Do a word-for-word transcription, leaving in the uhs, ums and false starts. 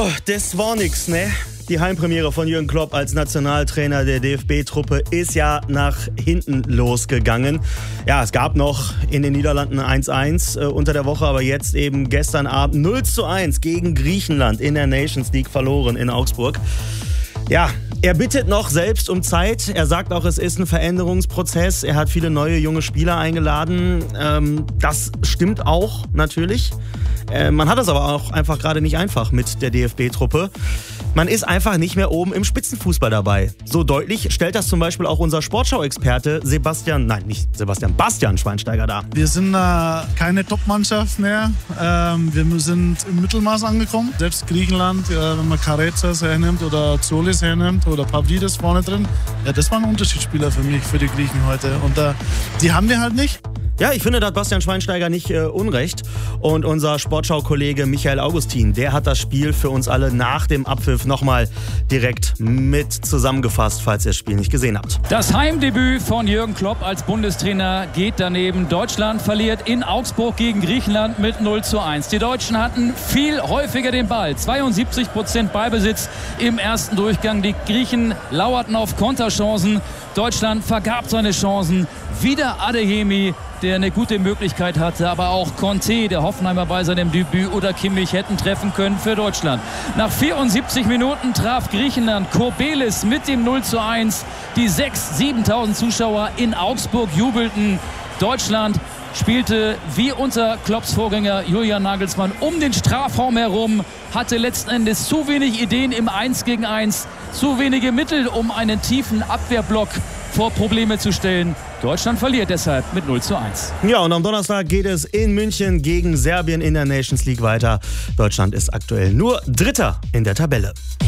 das war nix, ne? Die Heimpremiere von Jürgen Klopp als Nationaltrainer der D F B-Truppe ist ja nach hinten losgegangen. Ja, es gab noch in den Niederlanden eins eins äh, unter der Woche, aber jetzt eben gestern Abend null zu eins gegen Griechenland in der Nations League verloren in Augsburg. Ja, er bittet noch selbst um Zeit. Er sagt auch, es ist ein Veränderungsprozess. Er hat viele neue junge Spieler eingeladen. Ähm, das stimmt auch natürlich. Äh, man hat es aber auch einfach gerade nicht einfach mit der D F B-Truppe. Man ist einfach nicht mehr oben im Spitzenfußball dabei. So deutlich stellt das zum Beispiel auch unser Sportschau-Experte Sebastian, nein, nicht Sebastian, Bastian Schweinsteiger dar. Wir sind äh, keine Top-Mannschaft mehr. Ähm, wir sind im Mittelmaß angekommen. Selbst Griechenland, äh, wenn man Karetzas hernimmt oder Zolis hernimmt oder Pavlidis vorne drin, ja, das waren Unterschiedsspieler für mich, für die Griechen heute. Und äh, die haben wir halt nicht. Ja, ich finde, da hat Bastian Schweinsteiger nicht äh, unrecht. Und unser Sportschau-Kollege Michael Augustin, der hat das Spiel für uns alle nach dem Abpfiff nochmal direkt mit zusammengefasst, falls ihr das Spiel nicht gesehen habt. Das Heimdebüt von Jürgen Klopp als Bundestrainer geht daneben. Deutschland verliert in Augsburg gegen Griechenland mit null zu eins. Die Deutschen hatten viel häufiger den Ball. zweiundsiebzig Prozent Ballbesitz im ersten Durchgang. Die Griechen lauerten auf Konterchancen. Deutschland vergab seine Chancen. Wieder Adeyemi, der eine gute Möglichkeit hatte, aber auch Conte, der Hoffenheimer bei seinem Debüt, oder Kimmich hätten treffen können für Deutschland. Nach vierundsiebzig Minuten traf Griechenland. Kobelis mit dem null zu eins. Die sechstausend, siebentausend Zuschauer in Augsburg jubelten. Deutschland spielte wie unter Klopps Vorgänger Julian Nagelsmann um den Strafraum herum, hatte letzten Endes zu wenig Ideen im eins gegen eins, zu wenige Mittel, um einen tiefen Abwehrblock vor Probleme zu stellen. Deutschland verliert deshalb mit null zu eins. Ja, und am Donnerstag geht es in München gegen Serbien in der Nations League weiter. Deutschland ist aktuell nur Dritter in der Tabelle.